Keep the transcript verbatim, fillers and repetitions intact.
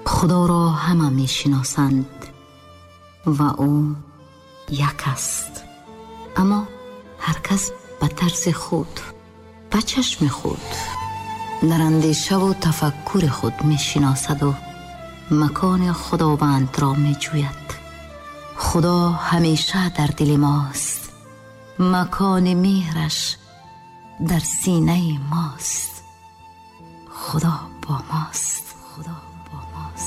خدا را همه می شناسند و او یک است، اما هر کس به طرز خود، به چشم خود، در اندیشه و تفکر خود می شناسد و مکان خداوند را می جوید. خدا همیشه در دل ماست، مکان مهرش در سینه ماست. خدا با ماست. خدا